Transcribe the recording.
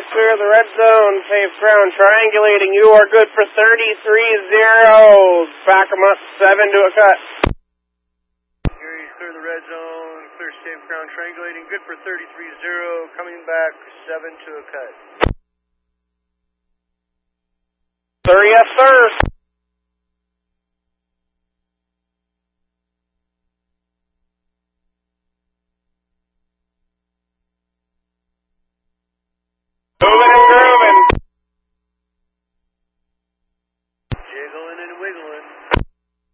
clear of the red zone, safe ground, triangulating. You are good for 33-0. Back them up 7 to a cut. Gary, clear the red zone, clear safe ground, triangulating. Good for 33-0. Coming back 7 to a cut. Sir, yes, sir.